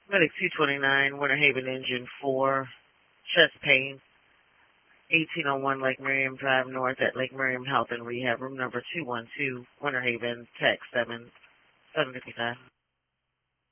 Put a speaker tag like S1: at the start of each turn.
S1: Medic 229, Winter Haven Engine 4, chest pain, 1801 Lake Miriam Drive North at Lake Miriam Health and Rehab, room number 212, Winter Haven, text 755.